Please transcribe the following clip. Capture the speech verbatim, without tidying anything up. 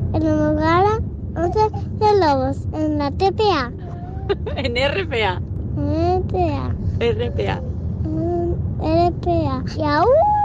en Nogara, once de Lobos, en la T P A. En R P A. R P A. R P A. R P A. Y aún